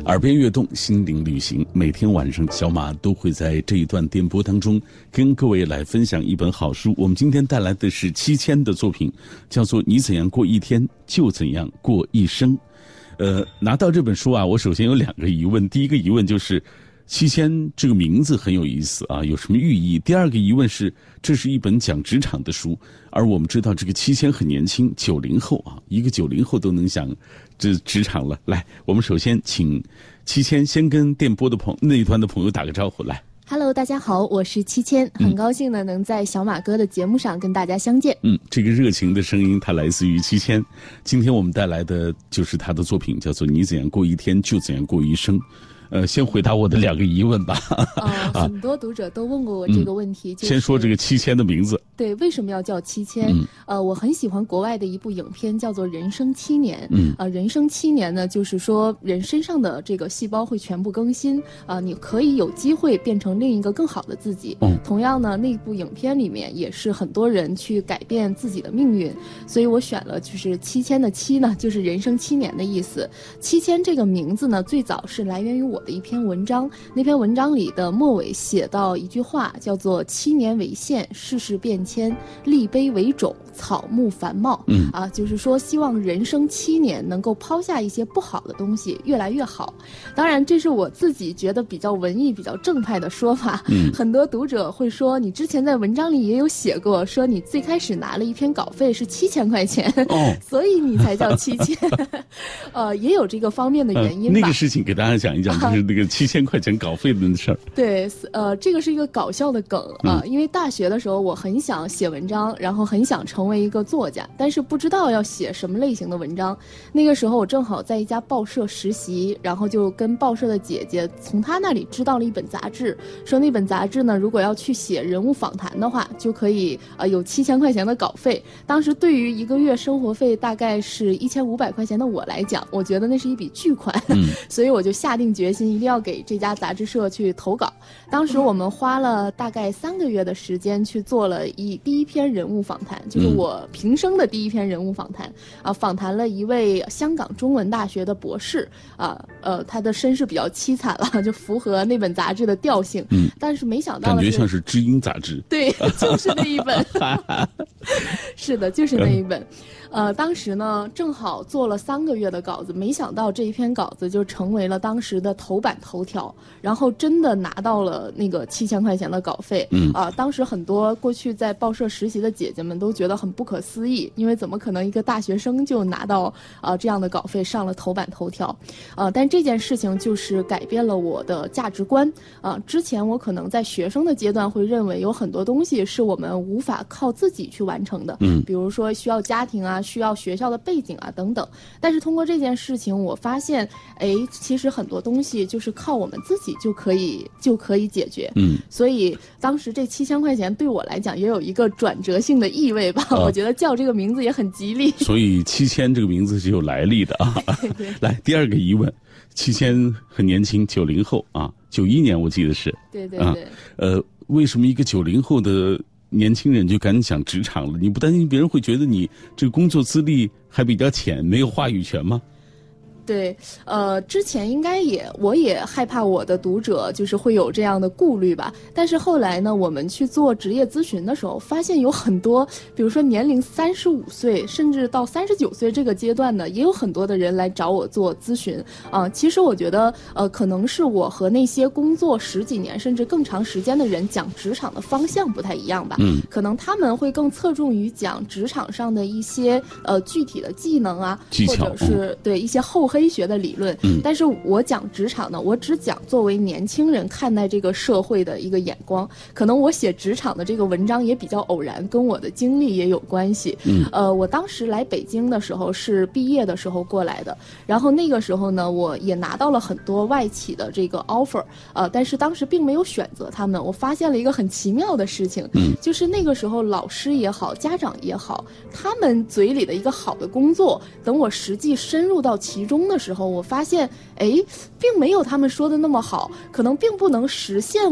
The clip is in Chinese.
耳边跃动，心灵旅行。每天晚上，小马都会在这一段电波当中跟各位来分享一本好书。我们今天带来的是7000的作品，叫做《你怎样过一天，就怎样过一生》。拿到这本书啊，我首先有2个疑问。第一个疑问就是，7000这个名字很有意思啊，有什么寓意？第二个疑问是，这是一本讲职场的书，而我们知道这个7000很年轻，90后啊，一个90后都能想这职场了。来，我们首先请7000先跟电波的那一端的朋友打个招呼来。 Hello， 大家好，我是7000，很高兴呢能在小马哥的节目上跟大家相见。 这个热情的声音它来自于7000。今天我们带来的就是他的作品，叫做《你怎样过一天，就怎样过一生》。先回答我的2个疑问吧。 很多读者都问过我这个问题。 先说这个7000的名字。 对，为什么要叫7000？我很喜欢国外的一部影片，叫做《人生7年》。人生7年呢，就是说人身上的这个细胞会全部更新你可以有机会变成另一个更好的自己。同样呢，那部影片里面也是很多人去改变自己的命运，所以我选了就是7000的7呢，就是人生7年的意思。7000这个名字呢，最早是来源于我的一篇文章，那篇文章里的末尾写到一句话，叫做7年为限，世事变迁，立碑为种，草木繁茂。就是说希望人生7年能够抛下一些不好的东西，越来越好。当然这是我自己觉得比较文艺比较正派的说法。很多读者会说，你之前在文章里也有写过，说你最开始拿了一篇稿费是7000块钱，所以你才叫7000。也有这个方面的原因吧。 那个事情给大家讲一讲，就是那个7000块钱稿费的事儿。 对，这个是一个搞笑的梗因为大学的时候我很想写文章，然后很想成为一个作家，但是不知道要写什么类型的文章。那个时候我正好在一家报社实习，然后就跟报社的姐姐从她那里知道了一本杂志，说那本杂志呢，如果要去写人物访谈的话，就可以有7000块钱的稿费。当时对于1个月生活费大概是1500块钱的我来讲，我觉得那是一笔巨款。所以我就下定决心一定要给这家杂志社去投稿。当时我们花了大概3个月的时间去做了第一篇人物访谈，就是我平生的第一篇人物访谈访谈了一位香港中文大学的博士他的身世比较凄惨了，就符合那本杂志的调性。但是没想到感觉像是知音杂志。 对，就是那一本。是的，就是那一本。当时呢正好做了3个月的稿子，没想到这一篇稿子就成为了当时的头版头条，然后真的拿到了那个7000块钱的稿费。当时很多过去在报社实习的姐姐们都觉得很不可思议，因为怎么可能一个大学生就拿到这样的稿费上了头版头条。但这件事情就是改变了我的价值观。之前我可能在学生的阶段会认为有很多东西是我们无法靠自己去完成的，比如说需要家庭需要学校的背景等等。但是通过这件事情我发现其实很多东西就是靠我们自己就可以解决。所以当时这7000块钱对我来讲也有一个转折性的意味吧。我觉得叫这个名字也很吉利。所以7000这个名字是有来历的对。 来，第2个疑问，7000很年轻，90后91年我记得是。 对。 为什么一个90后的年轻人就敢讲职场了？你不担心别人会觉得你这个工作资历还比较浅，没有话语权吗？ 对，之前应该我也害怕我的读者就是会有这样的顾虑吧。但是后来呢，我们去做职业咨询的时候，发现有很多，比如说年龄35岁甚至到39岁这个阶段呢，也有很多的人来找我做咨询。其实我觉得可能是我和那些工作10几年甚至更长时间的人讲职场的方向不太一样吧。可能他们会更侧重于讲职场上的一些具体的技能技巧， 或者是对一些厚黑学的理论。但是我讲职场呢，我只讲作为年轻人看待这个社会的一个眼光。可能我写职场的这个文章也比较偶然，跟我的经历也有关系。我当时来北京的时候是毕业的时候过来的，然后那个时候呢，我也拿到了很多外企的这个 offer，但是当时并没有选择他们。我发现了一个很奇妙的事情，就是那个时候老师也好，家长也好，他们嘴里的一个好的工作，等我实际深入到其中的时候，我发现并没有他们说的那么好，可能并不能实现